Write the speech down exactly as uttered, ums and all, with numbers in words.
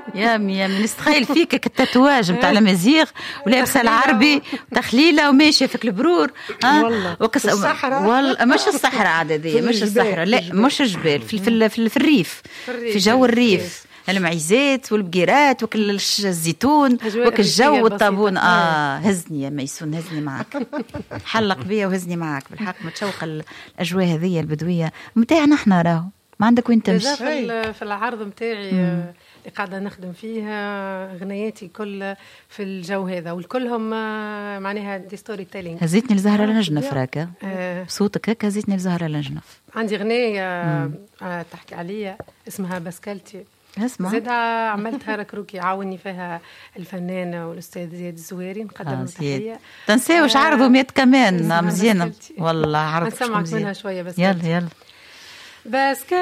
يا ميا من استخيل فيك كالتاتواج متاع المزيغ ولابسه العربي تخليله وماشيه في البرور ها والله وكس... والله مش الصحراء عاديه مش الصحراء لا مش الجبال في في, في, في الريف في جو الريف المعيزات والبقيرات وكل الزيتون وكل الجو والطابون اه هزني يا ميسون هزني معك حلق بيا وهزني معك بالحق متشوقه الاجواء هذه البدويه متاعنا احنا راهو ما عندك وين تمشي في العرض متاعي اللي قاعده نخدم فيها غنياتي كل في الجو هذا والكلهم معناها دي ستوري تيلينج. هزيتني لزهره النجنف راكا بصوتك هكا هزيتني لزهره النجنف. عندي غنيه تحكي عليا اسمها بسكالتي اسمع زيدها عملتها ركروكي عاوني فيها الفنان والاستاذ زياد الزويري نقدم له تحيه. تنساوش آه عرضوا ميت كمان مزيانه والله عرض نسمعك منها شويه بس يلا يلا بس